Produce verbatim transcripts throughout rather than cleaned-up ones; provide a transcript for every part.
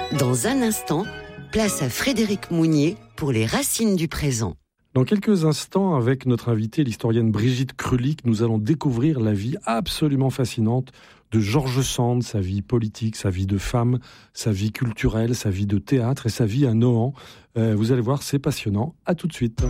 Dans un instant, place à Frédéric Mounier pour les racines du présent. Dans quelques instants, avec notre invitée, l'historienne Brigitte Krulik, nous allons découvrir la vie absolument fascinante de George Sand, sa vie politique, sa vie de femme, sa vie culturelle, sa vie de théâtre et sa vie à Nohant. Euh, vous allez voir, c'est passionnant. À tout de suite.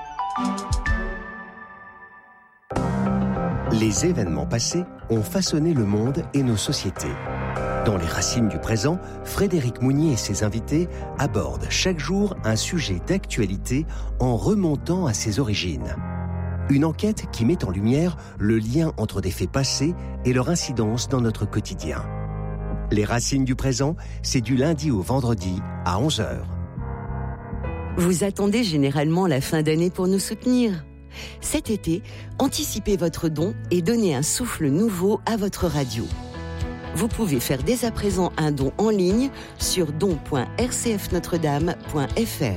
Les événements passés ont façonné le monde et nos sociétés. Dans les racines du présent, Frédéric Mounier et ses invités abordent chaque jour un sujet d'actualité en remontant à ses origines. Une enquête qui met en lumière le lien entre des faits passés et leur incidence dans notre quotidien. Les racines du présent, c'est du lundi au vendredi à onze heures. Vous attendez généralement la fin d'année pour nous soutenir. Cet été, anticipez votre don et donnez un souffle nouveau à votre radio. Vous pouvez faire dès à présent un don en ligne sur don point r c f notre dame point f r.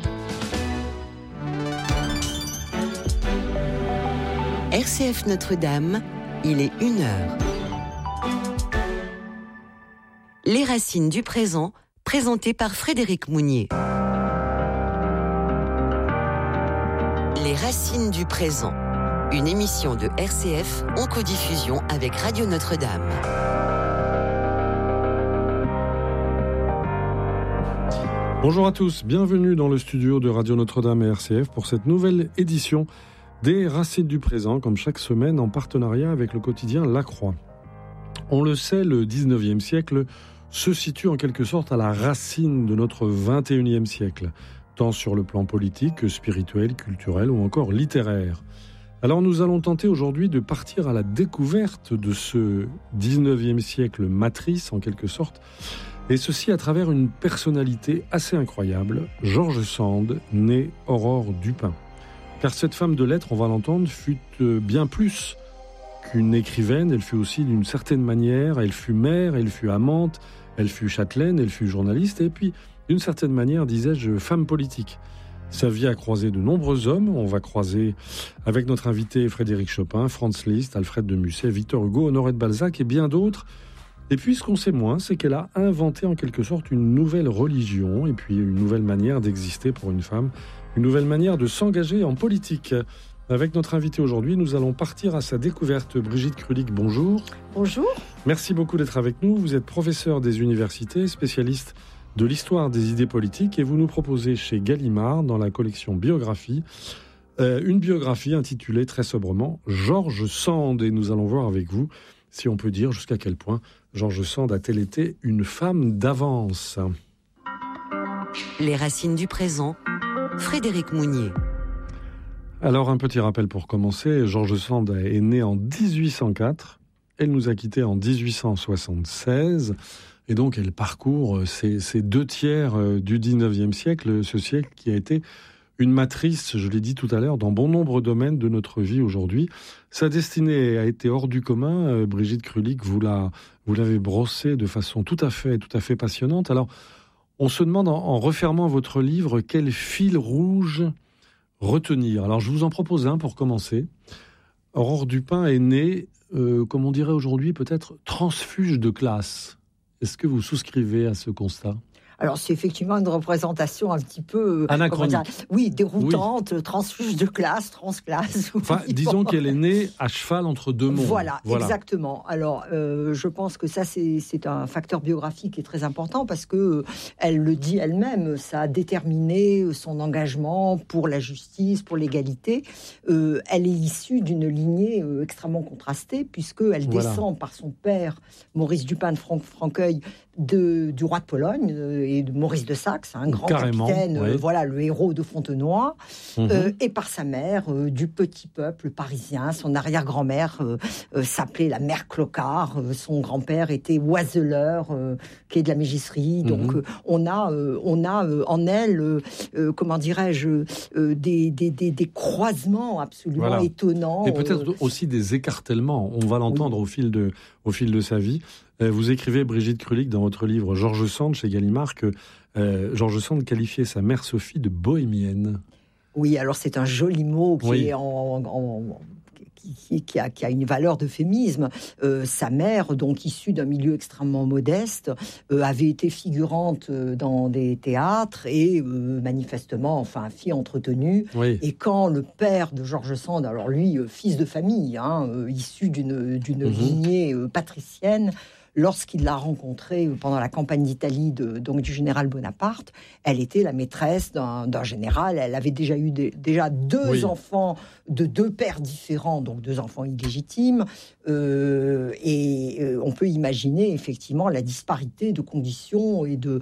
R C F Notre-Dame, il est une heure. Les racines du présent, présentées par Frédéric Mounier. Les racines du présent, une émission de R C F en codiffusion avec Radio Notre-Dame. Bonjour à tous, bienvenue dans le studio de Radio Notre-Dame et R C F pour cette nouvelle édition des Racines du présent, comme chaque semaine en partenariat avec le quotidien La Croix. On le sait, le dix-neuvième siècle se situe en quelque sorte à la racine de notre vingt et unième siècle, tant sur le plan politique que spirituel, culturel ou encore littéraire. Alors nous allons tenter aujourd'hui de partir à la découverte de ce dix-neuvième siècle matrice en quelque sorte, et ceci à travers une personnalité assez incroyable, George Sand, née Aurore Dupin. Car cette femme de lettres, on va l'entendre, fut bien plus qu'une écrivaine. Elle fut aussi d'une certaine manière, elle fut mère, elle fut amante, elle fut châtelaine, elle fut journaliste, et puis d'une certaine manière, disais-je, femme politique. Sa vie a croisé de nombreux hommes. On va croiser avec notre invité Frédéric Chopin, Franz Liszt, Alfred de Musset, Victor Hugo, Honoré de Balzac et bien d'autres. Et puis ce qu'on sait moins, c'est qu'elle a inventé en quelque sorte une nouvelle religion et puis une nouvelle manière d'exister pour une femme, une nouvelle manière de s'engager en politique. Avec notre invité aujourd'hui, nous allons partir à sa découverte. Brigitte Krulik, bonjour. Bonjour. Merci beaucoup d'être avec nous. Vous êtes professeur des universités, spécialiste de l'histoire des idées politiques et vous nous proposez chez Gallimard, dans la collection Biographie, euh, une biographie intitulée très sobrement George Sand. Et nous allons voir avec vous si on peut dire jusqu'à quel point George Sand a-t-elle été une femme d'avance. Les racines du présent, Frédéric Mounier. Alors un petit rappel pour commencer, George Sand est née en dix-huit cent quatre, elle nous a quittés en dix-huit cent soixante-seize, et donc elle parcourt ces, ces deux tiers du dix-neuvième siècle, ce siècle qui a été une matrice, je l'ai dit tout à l'heure, dans bon nombre de domaines de notre vie aujourd'hui. Sa destinée a été hors du commun. Euh, Brigitte Krulik, vous, la, vous l'avez brossée de façon tout à fait, tout à fait passionnante. Alors, on se demande en, en refermant votre livre quel fil rouge retenir. Alors, je vous en propose un pour commencer. Aurore Dupin est née, euh, comme on dirait aujourd'hui, peut-être transfuge de classe. Est-ce que vous souscrivez à ce constat ? Alors, c'est effectivement une représentation un petit peu... Anachronique. Dire, oui, déroutante, oui. Transfuge de classe, transclasse. Enfin, oui, disons bon. qu'elle est née à cheval entre deux mondes. Voilà, voilà. Exactement. Alors, euh, je pense que ça, c'est, c'est un facteur biographique qui est très important parce que euh, elle le dit elle-même, ça a déterminé son engagement pour la justice, pour l'égalité. Euh, elle est issue d'une lignée euh, extrêmement contrastée puisqu'elle voilà. descend par son père, Maurice Dupin de Fran- Franqueuil, de, du roi de Pologne euh, et de Maurice de Saxe, un grand Carrément, capitaine, oui. euh, voilà, le héros de Fontenoy, mmh. euh, et par sa mère, euh, du petit peuple parisien. Son arrière-grand-mère euh, euh, s'appelait la mère Clocard, euh, son grand-père était oiseleur, euh, qui est de la mégisserie. Mmh. Donc euh, on a, euh, on a euh, en elle, euh, euh, comment dirais-je, euh, des, des, des, des croisements absolument voilà. étonnants. Et peut-être euh... aussi des écartèlements. On va l'entendre oui. au fil de, au fil de sa vie. Vous écrivez, Brigitte Krulik, dans votre livre George Sand chez Gallimard, que euh, George Sand qualifiait sa mère Sophie de bohémienne. Oui, alors c'est un joli mot qui oui. est en, en, qui, qui, a, qui a une valeur d'euphémisme. Euh, sa mère, donc issue d'un milieu extrêmement modeste, euh, avait été figurante dans des théâtres et euh, manifestement, enfin, fille entretenue. Oui. Et quand le père de George Sand, alors lui, euh, fils de famille, hein, euh, issu d'une, d'une Mhm. lignée euh, patricienne, lorsqu'il l'a rencontrée pendant la campagne d'Italie de, donc du général Bonaparte, elle était la maîtresse d'un, d'un général. Elle avait déjà eu des, déjà deux Oui. enfants de deux pères différents, donc deux enfants illégitimes. Euh, et euh, on peut imaginer effectivement la disparité de conditions et de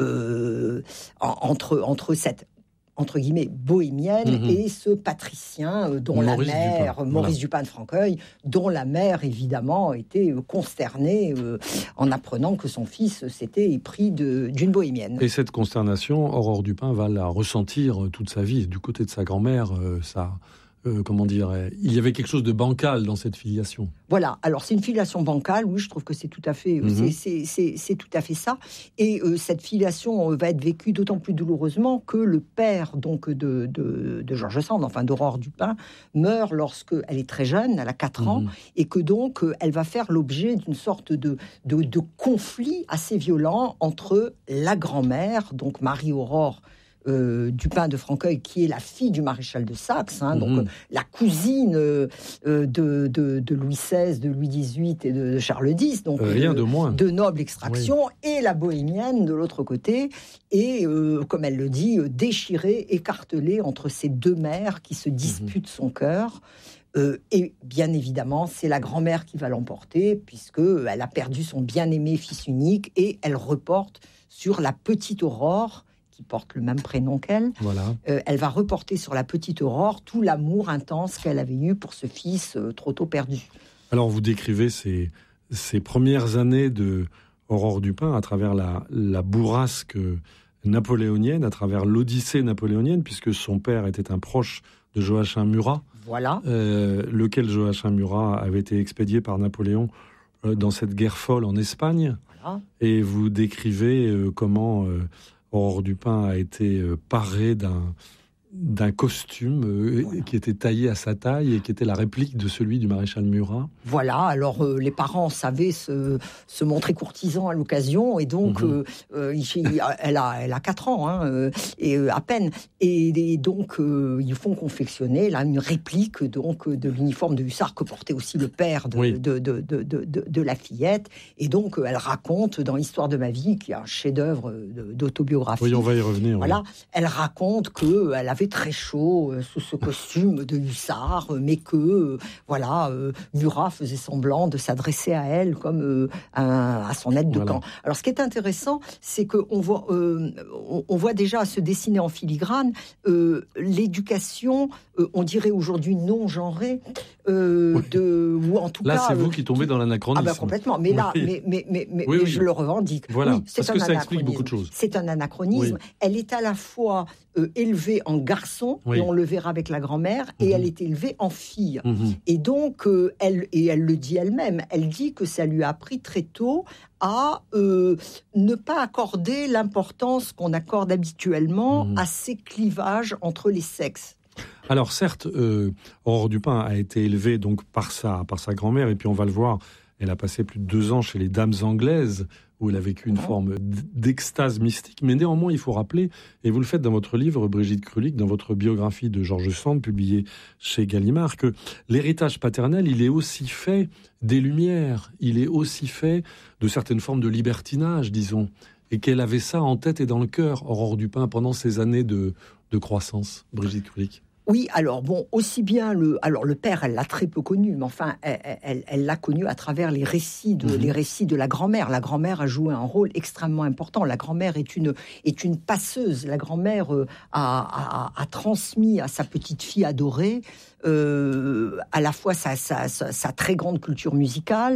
euh, en- entre entre cette entre guillemets bohémienne Mhm. et ce patricien euh, dont Maurice la mère, Dupin, Maurice voilà. Dupin de Franqueuil, dont la mère évidemment était euh, consternée euh, en apprenant que son fils s'était épris de, d'une bohémienne. Et cette consternation, Aurore Dupin va la ressentir toute sa vie. Du côté de sa grand-mère, euh, ça, euh, comment dire, euh, il y avait quelque chose de bancal dans cette filiation. Voilà, alors c'est une filiation bancale, oui, je trouve que c'est tout à fait, Mhm. c'est, c'est, c'est, c'est tout à fait ça. Et euh, cette filiation euh, va être vécue d'autant plus douloureusement que le père donc de, de, de George Sand, enfin d'Aurore Dupin, meurt lorsqu'elle est très jeune, elle a quatre ans, Mhm. et que donc euh, elle va faire l'objet d'une sorte de, de, de conflit assez violent entre la grand-mère, donc Marie-Aurore euh, Dupin de Franqueuil, qui est la fille du maréchal de Saxe, hein, donc Mhm. euh, la cousine euh, euh, de, de, de Louis seize, de Louis dix-huit et de Charles dix, donc Euh, rien euh, de moins. de noble extraction, et la bohémienne de l'autre côté, et euh, comme elle le dit, euh, déchirée, écartelée entre ces deux mères qui se disputent son cœur. Euh, et bien évidemment, c'est la grand-mère qui va l'emporter, puisqu'elle a perdu son bien-aimé fils unique, et elle reporte sur la petite Aurore, qui porte le même prénom qu'elle. Voilà. Euh, elle va reporter sur la petite Aurore tout l'amour intense qu'elle avait eu pour ce fils euh, trop tôt perdu. Alors, vous décrivez ces, ces premières années de Aurore Dupin à travers la, la bourrasque napoléonienne, à travers l'Odyssée napoléonienne, puisque son père était un proche de Joachim Murat, Voilà. euh, lequel Joachim Murat avait été expédié par Napoléon euh, dans cette guerre folle en Espagne. Voilà. Et vous décrivez euh, comment euh, Aurore Dupin a été euh, parée d'un, d'un costume euh, Voilà. qui était taillé à sa taille et qui était la réplique de celui du maréchal Murat. Voilà, alors euh, les parents savaient se, se montrer courtisans à l'occasion, et donc Mhm. euh, euh, il- elle a elle a quatre ans, hein, euh, et euh, à peine, et, et donc euh, ils font confectionner là une réplique donc de l'uniforme de hussard que portait aussi le père de, Oui. de, de, de, de, de- de la fillette, et donc euh, elle raconte dans Histoire de ma vie, qui est un chef-d'œuvre de- d'autobiographie. Oui, on va y revenir. Voilà, oui. elle raconte que elle avait très chaud euh, sous ce costume de hussard, euh, mais que euh, voilà, euh, Murat faisait semblant de s'adresser à elle comme euh, à, à son aide de Voilà. camp. Alors, ce qui est intéressant, c'est que on voit, euh, on, on voit déjà se dessiner en filigrane euh, l'éducation, euh, on dirait aujourd'hui non genrée, euh, Oui. de ou en tout Là, cas. c'est vous euh, qui tombez dans ah l'anachronisme. ben complètement, mais là, Oui. mais, mais, mais, mais, Oui, mais oui. je le revendique. Voilà, Oui, c'est parce un que ça explique anachronisme. beaucoup de choses. C'est un anachronisme. Oui. Elle est à la fois euh, élevée en garçon, Oui. et on le verra avec la grand-mère, et Mhm. elle est élevée en fille. Mhm. Et donc, euh, elle, et elle le dit elle-même, elle dit que ça lui a appris très tôt à euh, ne pas accorder l'importance qu'on accorde habituellement Mhm. à ces clivages entre les sexes. Alors certes, euh, Aurore Dupin a été élevée donc par sa, par sa grand-mère, et puis on va le voir, elle a passé plus de deux ans chez les dames anglaises, où elle a vécu une Mhm. forme d- d'extase mystique. Mais néanmoins, il faut rappeler, et vous le faites dans votre livre, Brigitte Krulik, dans votre biographie de George Sand, publiée chez Gallimard, que l'héritage paternel, il est aussi fait des Lumières, il est aussi fait de certaines formes de libertinage, disons, et qu'elle avait ça en tête et dans le cœur, Aurore Dupin, pendant ces années de, de croissance. Brigitte Krulik. Oui, alors bon, aussi bien le, alors le père, elle l'a très peu connu, mais enfin, elle, elle, elle l'a connu à travers les récits de, Mhm. les récits de la grand-mère. La grand-mère a joué un rôle extrêmement important. La grand-mère est une, est une passeuse. La grand-mère euh, a, a, a transmis à sa petite fille adorée euh, à la fois sa, sa, sa, sa très grande culture musicale,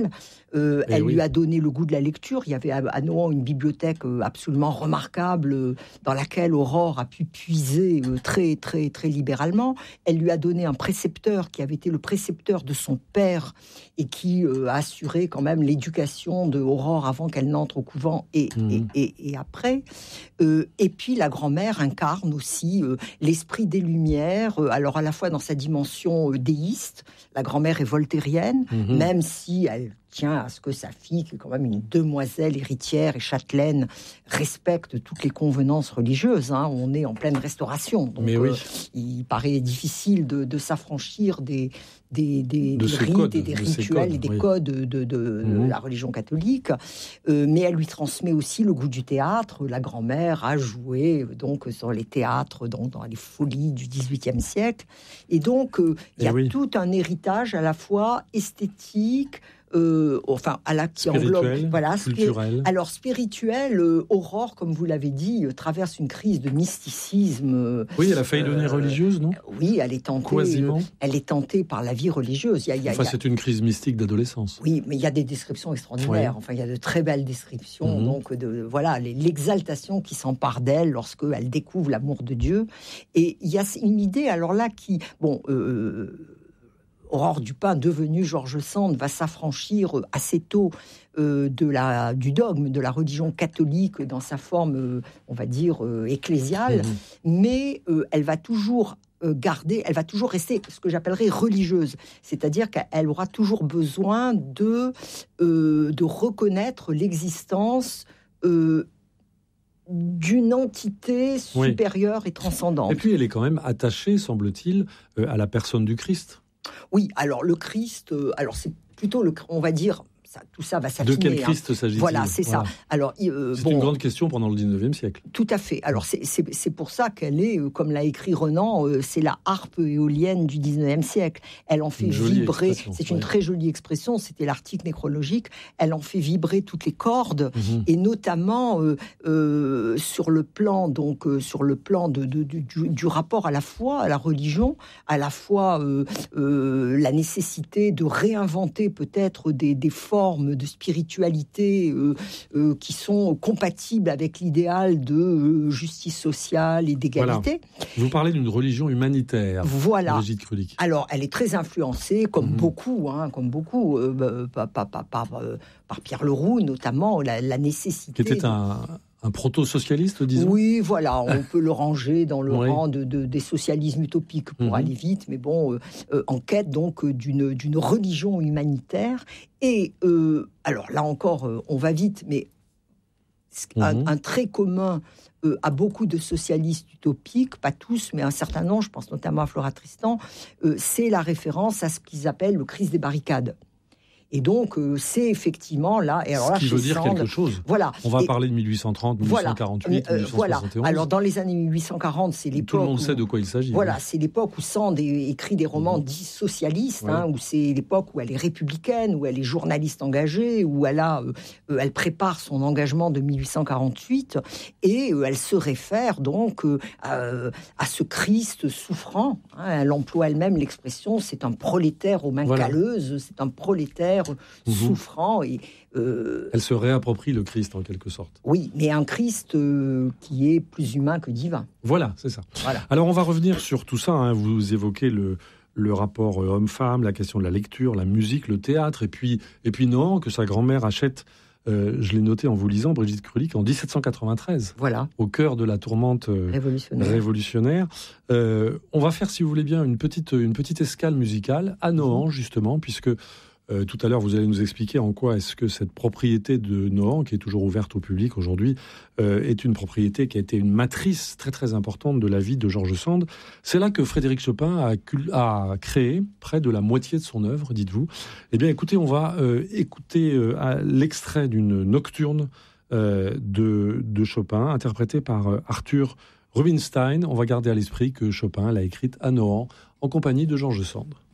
Euh, elle oui. lui a donné le goût de la lecture. Il y avait à Nohant une bibliothèque absolument remarquable dans laquelle Aurore a pu puiser très, très, très libéralement. Elle lui a donné un précepteur qui avait été le précepteur de son père et qui euh, a assuré quand même l'éducation de Aurore avant qu'elle n'entre au couvent et, mmh. et, et, et après. Euh, et puis la grand-mère incarne aussi euh, l'esprit des Lumières, euh, alors à la fois dans sa dimension euh, déiste. La grand-mère est voltairienne, mmh. même si elle tient à ce que sa fille, qui est quand même une demoiselle héritière et châtelaine, respecte toutes les convenances religieuses. Hein. On est en pleine restauration, donc Mais oui. euh, il paraît difficile de, de s'affranchir des, des, des, de des rites codes, et des de rituels codes, et des oui. codes de, de, de, mmh. de la religion catholique. Euh, mais elle lui transmet aussi le goût du théâtre. La grand-mère a joué donc sur les théâtres, dans, dans les folies du dix-huitième siècle. Et donc, euh, il y a oui. tout un héritage à la fois esthétique, Euh, enfin, à la qui englobe, voilà, culturel. Alors spirituel, euh, Aurore, comme vous l'avez dit, euh, traverse une crise de mysticisme. Euh, oui, elle a failli euh, devenir religieuse, non ? Oui, elle est tentée. Euh, elle est tentée par la vie religieuse. Il y a, il y a, enfin, il y a... c'est une crise mystique d'adolescence. Oui, mais il y a des descriptions extraordinaires. Oui. Enfin, il y a de très belles descriptions. Mm-hmm. Donc, de voilà, l'exaltation qui s'empare d'elle lorsque elle découvre l'amour de Dieu. Et il y a une idée, alors là, qui, bon. Euh, Aurore Dupin, devenue George Sand, va s'affranchir assez tôt euh, de la, du dogme de la religion catholique dans sa forme, euh, on va dire, euh, ecclésiale, mmh. mais euh, elle va toujours euh, garder, elle va toujours rester ce que j'appellerais religieuse, c'est-à-dire qu'elle aura toujours besoin de, euh, de reconnaître l'existence euh, d'une entité supérieure oui. et transcendante. Et puis elle est quand même attachée, semble-t-il, euh, à la personne du Christ. Oui, alors le Christ, euh, alors c'est plutôt le, on va dire, ça, tout ça va s'affiner. De quel Christ hein. s'agit-il ? Voilà, c'est voilà. ça. Alors, euh, c'est bon, une grande question pendant le dix-neuvième siècle. Tout à fait. Alors, c'est, c'est, c'est pour ça qu'elle est, euh, comme l'a écrit Renan, euh, c'est la harpe éolienne du dix-neuvième siècle. Elle en fait une vibrer, c'est ouais. une très jolie expression, c'était l'article nécrologique, elle en fait vibrer toutes les cordes, mmh. et notamment euh, euh, sur le plan, donc, euh, sur le plan de, de, de, du, du rapport à la foi, à la religion, à la fois euh, euh, la nécessité de réinventer peut-être des, des formes de spiritualité euh, euh, qui sont compatibles avec l'idéal de euh, justice sociale et d'égalité. Voilà. Vous parlez d'une religion humanitaire. Voilà. Brigitte Krulik. Alors, elle est très influencée, comme mmh. beaucoup, hein, comme beaucoup, euh, par, par, par, par, par Pierre Leroux, notamment, la, la nécessité... Qui était un... Un proto-socialiste, disons ? Oui, voilà, on peut le ranger dans le oui. rang de, de, des socialismes utopiques pour mmh. aller vite, mais bon, euh, euh, en quête donc d'une, d'une religion humanitaire. Et euh, alors là encore, euh, on va vite, mais mmh. un, un trait commun euh, à beaucoup de socialistes utopiques, pas tous, mais un certain nombre, je pense notamment à Flora Tristan, euh, c'est la référence à ce qu'ils appellent le Christ des barricades. Et donc, euh, c'est effectivement là... Et alors là ce qui veut dire Sand, quelque chose. Voilà. On va et, parler de mille huit cent trente, mille huit cent quarante-huit, voilà. Euh, mille huit cent soixante et onze. Voilà. Alors, dans les années mille huit cent quarante, c'est l'époque... Tout le monde où, sait de quoi il s'agit. Voilà, oui. c'est l'époque où Sand écrit des romans mmh. dits socialistes, oui. hein, où c'est l'époque où elle est républicaine, où elle est journaliste engagée, où elle, a, euh, elle prépare son engagement de mille huit cent quarante-huit, et euh, elle se réfère donc euh, à, à ce Christ souffrant. Hein, elle emploie elle-même l'expression, c'est un prolétaire aux mains voilà. calleuses, c'est un prolétaire mmh. souffrant. Souffrant et, euh, elle se réapproprie le Christ en quelque sorte. Oui, mais un Christ euh, qui est plus humain que divin. Voilà, c'est ça. Voilà. Alors on va revenir sur tout ça. Hein. Vous évoquez le, le rapport homme-femme, la question de la lecture, la musique, le théâtre, et puis, et puis Nohant, que sa grand-mère achète, euh, je l'ai noté en vous lisant, Brigitte Krulik, en dix-sept cent quatre-vingt-treize. Voilà. Au cœur de la tourmente euh, révolutionnaire. révolutionnaire. Euh, on va faire, si vous voulez bien, une petite, une petite escale musicale à Nohant, mmh. justement, puisque... Euh, tout à l'heure, vous allez nous expliquer en quoi est-ce que cette propriété de Nohant, qui est toujours ouverte au public aujourd'hui, euh, est une propriété qui a été une matrice très très importante de la vie de George Sand. C'est là que Frédéric Chopin a, a créé près de la moitié de son œuvre, dites-vous. Eh bien, écoutez, on va euh, écouter euh, l'extrait d'une nocturne euh, de, de Chopin, interprétée par euh, Arthur Rubinstein. On va garder à l'esprit que Chopin l'a écrite à Nohant, en compagnie de George Sand.